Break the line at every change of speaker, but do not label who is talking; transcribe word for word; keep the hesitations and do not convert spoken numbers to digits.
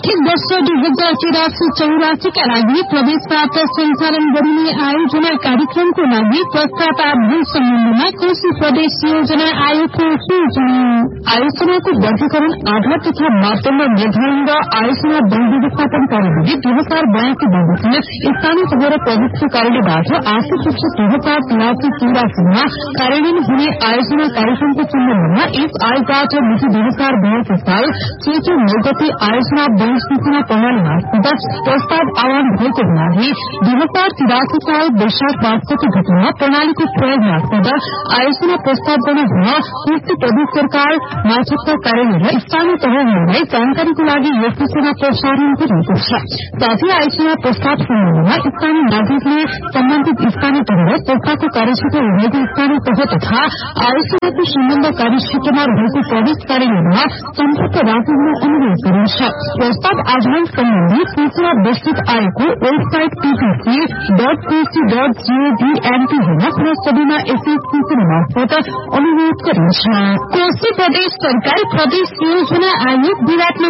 आर्थिक वर्ष दुई हजार तिरासी चौरासीका लागि प्रदेशबाट सञ्चालन गरिने आयोजना कार्यक्रमको लागि प्रस्तावाधीन सम्बन्धमा कोशी प्रदेश योजना आयोगको सूचना। आयोजनाको वर्गीकरण आधार तथा मापदण्ड निर्धारण र आयोजना वन व्यवस्थापन कार्यविधि दुई हजार बयासी बमोजिम स्थानीय तह र प्रदेशको कार्यालयबाट आर्थिक वर्ष दुई हजार तिरासी चौरासीमा कार्यान्वयन हुने आयोजना कार्यक्रमको सम्बन्धमा यस आयोगबाट मिति दुई हजार बयासी साल चैत्र नौ गते आयोजना वन सूचना प्रणाली मार्फत प्रस्ताव आह्वान भएको हुनाले दुई हजार तिरासी साल वैशाख बासठी गतेमा प्रणालीको प्रयोग मार्फत आयोजना प्रस्ताव गर्न हुन कोशी प्रदेश सरकार मार्फतका कार्यालय र स्थानीय तहहरूलाई जानकारीको लागि यो सूचना प्रसारण गरिएको छ। साथै आयोजना प्रस्ताव सम्बन्धमा स्थानीय नागरिकले सम्बन्धित स्थानीय तह र संस्थाको कार्यक्षेत्र रहेको स्थानीय तह तथा आयोजनाको सम्बन्ध कार्यक्षेत्रमा रहेको प्रदेश कार्यालयमा सम्पर्क राख्न अनुरोध गरिन्छ। प्रस्ताव आह्वान सम्बन्धी सूचना विस्तृत आयोगको website PPC dot Koshi dot gov MP हुन पुनः सबैमा यसै सूचना मार्फत अनुरोध गरिन्छ। कोशी प्रदेश सरकार प्रदेश योजना आयोग विवादमा